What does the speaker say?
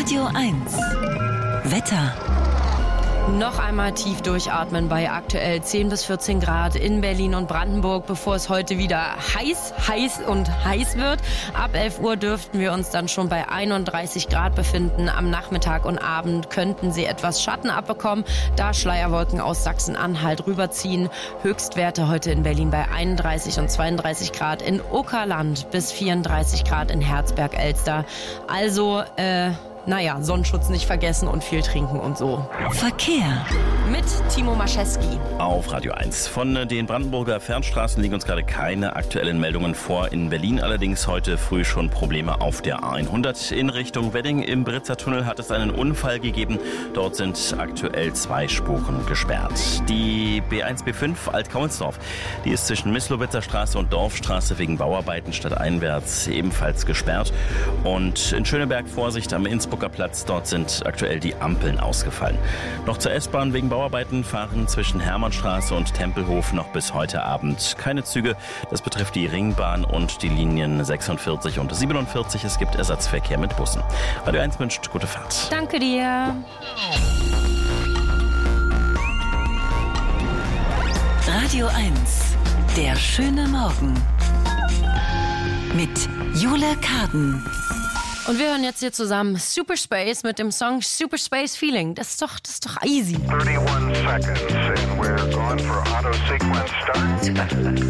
Radio 1. Wetter. Noch einmal tief durchatmen bei aktuell 10 bis 14 Grad in Berlin und Brandenburg, bevor es heute wieder heiß wird. Ab 11 Uhr dürften wir uns dann schon bei 31 Grad befinden. Am Nachmittag und Abend könnten sie etwas Schatten abbekommen, da Schleierwolken aus Sachsen-Anhalt rüberziehen. Höchstwerte heute in Berlin bei 31 und 32 Grad, in Uckerland bis 34 Grad in Herzberg-Elster. Also, Sonnenschutz nicht vergessen und viel trinken und so. Verkehr. Mit Timo Maschewski. Auf Radio 1. Von den Brandenburger Fernstraßen liegen uns gerade keine aktuellen Meldungen vor. In Berlin allerdings heute früh schon Probleme auf der A100. In Richtung Wedding im Britzer Tunnel hat es einen Unfall gegeben. Dort sind aktuell 2 Spuren gesperrt. Die B1, B5 Alt-Kaulsdorf, die ist zwischen Mislowitzer Straße und Dorfstraße wegen Bauarbeiten stadteinwärts ebenfalls gesperrt. Und in Schöneberg Vorsicht am Innsbrucker Platz, dort sind aktuell die Ampeln ausgefallen. Noch zur S-Bahn wegen Bauarbeiten fahren zwischen Hermannstraße und Tempelhof noch bis heute Abend keine Züge. Das betrifft die Ringbahn und die Linien 46 und 47. Es gibt Ersatzverkehr mit Bussen. Radio 1 wünscht gute Fahrt. Danke dir. Radio 1. Der schöne Morgen. Mit Jule Karden. Und wir hören jetzt hier zusammen Super Space mit dem Song Super Space Feeling. Das ist doch easy. 31 seconds and we're going for auto sequence start.